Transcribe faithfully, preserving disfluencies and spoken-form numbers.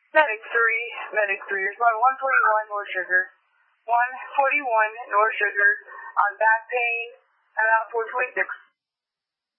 Medic three, Medic three, respond one forty-one North Sugar. one forty-one North Sugar on back pain, about four twenty-six.